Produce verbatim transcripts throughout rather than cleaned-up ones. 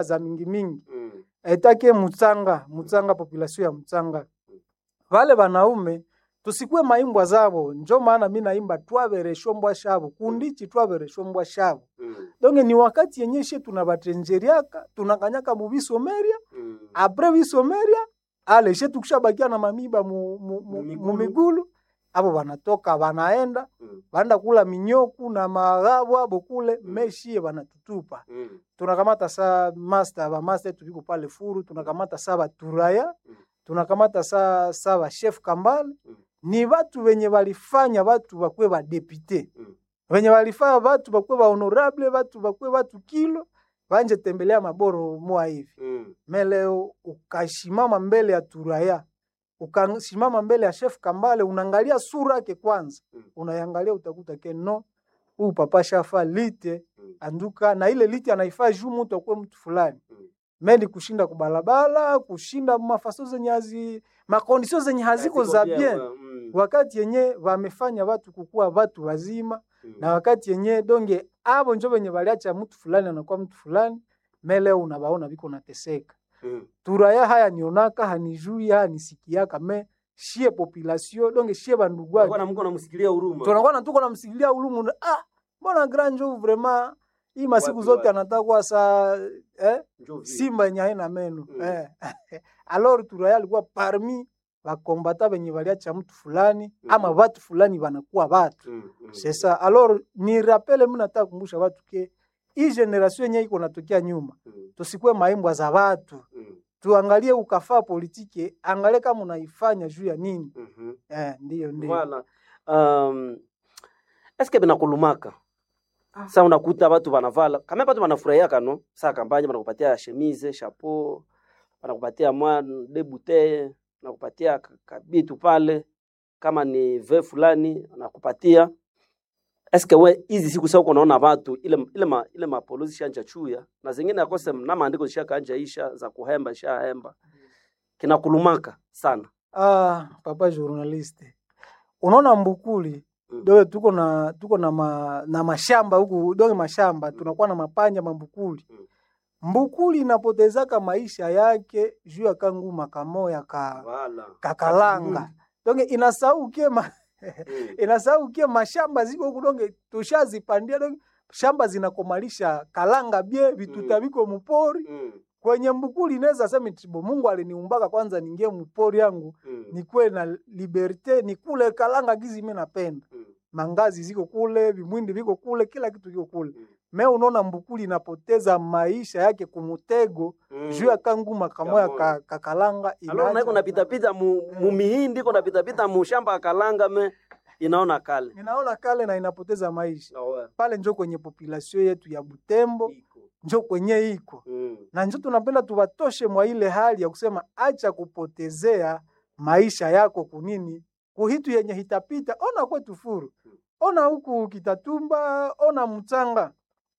za mingi mingi. Mm. Etake Mutsanga, Mutsanga population ya Mutsanga. Vale banaume tusikue maimbwa zabo, njo maana mimi naimba twabere shombwa shabo, kundichi twabere shombwa shabo. Mm. Donge ni wakati yenyeshe tunabatenjeriaka, tunakanyaka mu bisomeria, Mm. apres bisomeria, ale she tukushabakia na mamiba mu, mu, mu, Mumigulu. mu migulu, abo banatoka banaenda, Mm. banda kula minyoku na magabu abo kule, Mm. meshie banatutupa. Mm. Tunakamata saa master, ba master tupiko pale furu, tunakamata saa baturaya, Mm. tunakamata saa saa ba chef kambale. Mm. Ni watu wenye walifanya watu bakwe ba député. Mm. Wenye walifanya watu bakwe ba honorable, watu bakwe watu kilo, wanje tembelea maboro moa hivi. Mm. Meleo ukashimama mbele ya turaya, ukasimama mbele ya chef kambale, unaangalia sura yake kwanza. Mm. Unaangalia utakuta ke no, huyu papa shafa lite, Mm. anduka na ile lite anaifaa juu mtu akwe mtu fulani. Mm. Mendi kushinda kubalabala, kushinda mafaso zenye hazi, makondisio zenye haziko za bien. Mm. Wakati yenye wamefanya watu kukua watu wazima, Mm. na wakati yenye donge abo njo benye baliacha mtu fulani anakuwa mtu fulani, mele unabaona biko nateseka. Mm. Turaya haya nionaka, hanijui, hanisikiaka, me shie population, donge shie bandugu wake. Kwa na Mungu anamsikilia huruma. Tunakuwa na tuko namsikilia ulumu, ah, mbona grand jo vraiment hii masiku Wapi, zote wapi? anataka kuwa saa eh Njoo vile. simba yenye haina meno. Mm. Eh. Alors Turaya alikuwa parmi bakombata benye baliacha mtu fulani, Mm. ama watu fulani wanakuwa watu. Mm. Mm. C'est ça. Alors ni rappele mimi nataka kukumbusha watu ke hii generation yenye iko natokea nyuma. Mm. Tusikue maimbwa za watu. Mm. Tuangalie ukafaa politike, angalie kama unaifanya juu ya nini. Mhm. Eh, ndio ndio. Voilà. Um, eske binakulumaka? Sasa unakuta watu wanavala, kama watu wanafurahia kano, sasa kampanya wanakupatia chemise, chapeau, wanakupatia mwa de bouteille, wanakupatia ka- kabitu pale, kama ni ve fulani wanakupatia. Eske we hizi siku sasa uko naona watu ile ile ma, ile mapolozi shanja chuya na zingine akose na maandiko zishaka anja isha za kuhemba sha hemba. Kinakulumaka sana. Ah, papa journaliste. Unaona Mbukuli Mm. doe tuko na tuko na ma, na mashamba huku doe mashamba tunakuwa na mapanya Mbukuli. Mm. Mbukuli inapotezaka maisha yake juu ya kanguma kamoya ka Wala. kakalanga. Donge inasahau kema Mm. inasahau kia mashamba ziko huku donge tushazipandia donge shamba zinakomalisha kalanga bie vituta Mm. biko mupori. Mm. Kwenye Mbukuli inaweza sema tibo Mungu aliniumbaka kwanza ningie mupori yangu Mm. nikuwe na liberte nikule kalanga gizi mimi napenda. Mm. Mangazi ziko kule, vimwindi viko kule, kila kitu kiko kule. Mm. Me unaona Mbukuli inapoteza maisha yake kumutego Mm. juu ya kanguma kamoya Kamoya. ka, kakalanga Alo na iko napita pita mu, mu mihindi iko napita pita mu shamba akalanga me inaona kale. Ninaona kale na inapoteza maisha. Awe. Pale njo kwenye population yetu ya Butembo, Iko. njo kwenye iko. Mm. Na njo tunapenda tuwatoshe mwa ile hali ya kusema acha kupotezea maisha yako kunini kuhitu yenye hitapita. Ona kwetu furu, ona huku Kitatumba, ona Mutanga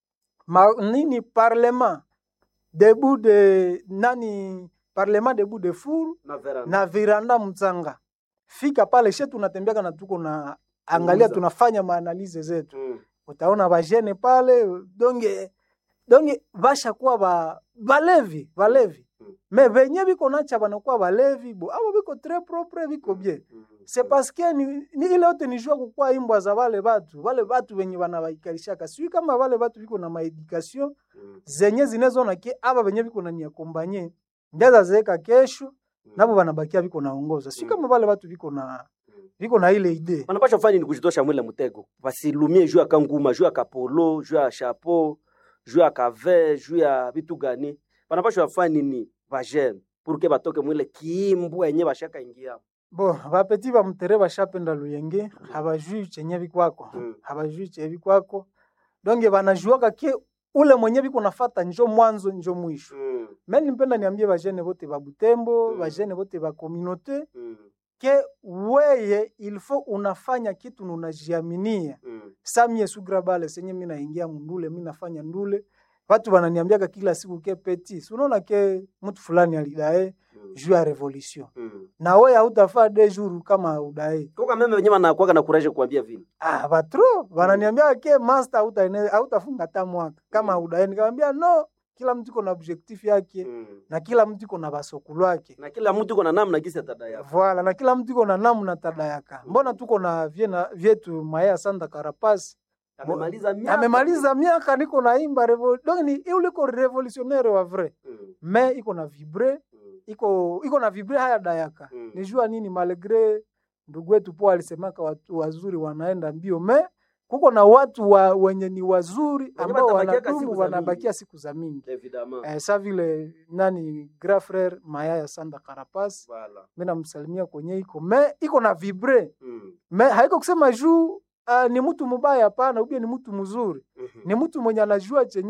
ma, nini parlement debout de nani parlement debout de furu Na veranda. na viranda Mutanga. Fika pale she tunatembeaka na tuko na angalia Uza. tunafanya maanalize zetu. Mm. Utaona bajene pale donge donge basha kuwa ba balevi balevi Mm. me venye biko nacha banakuwa balevi bo abo biko très propre biko bien. Mm. C'est parce que ni, ni ile yote ni jua kukua imbwa za wale watu wale watu wenye wanawaikalisha sijui kama wale watu biko na maeducation Mm. zenye zinezo na ke aba wenye biko na niakombanye ndaza zeka kesho Mm. nabo banabakia biko naongoza sijui kama wale watu biko na biko na ile idea. Wanapaswa fanya ni kujitosha mwile mtego. Basilumie juu ya kanguma, juu ya kapolo, juu ya chapeau, juu ya kave, juu ya vitu gani. Wanapaswa fanya nini vagem pour que batoke mwile kiimbu yenye bashaka ingia. Bo, bapeti ba mtere bashapenda luyenge, habajui chenye bikwako. Mm. Habajui chenye bikwako. Donge banajuaka ke ule mwenye biko nafata njo mwanzo njo mwisho. Mm. Mimi nipenda niambie bajene bote ba Butembo, Mm. bajene bote ba communauté Mm. ke weye il faut unafanya kitu na unajiaminia. Mm. Samie sugra bale senye mimi naingia mndule, mimi nafanya ndule. Watu wananiambiaga kila siku ke petit. Si unaona ke mtu fulani alidae Mm. juu ya revolution. Mm. Na wewe hautafaa deux jours kama udae. Kwa meme wenyewe wanakuwa na courage kuambia vile. Ah, batro wananiambia ke master hautaene hautafunga hata mwaka kama udae. Nikamwambia no, kila mtu iko na objectif yake Mm. na kila mtu iko na basokulu wake. Na kila mtu iko na namna gisi atadaya. Voilà, na kila mtu iko na namna tadayaka. Mbona tuko na vyena vyetu Maya Sanda Karapasi Amemaliza miaka. amemaliza miaka niko naimba revo donc ni yule iko revolutionnaire wa vrai Mm. mais iko na vibre Mm. iko iko na vibre haya dayaka Mm. nijua nini malgré ndugu wetu po alisemaka watu wazuri wanaenda mbio me kuko na watu wa, wenye ni wazuri ambao watabakia siku wanadumu za wanabakia siku za mingi Évidemment. eh, sa vile nani grand frère Maya Sanda Karapasi Voilà. mimi namsalimia kwenye iko me iko na vibre Mm. me haiko kusema juu uh, ni mtu mubaya hapana, ubia ni mtu mzuri, Mhm. ni mtu mwenye anajua chenye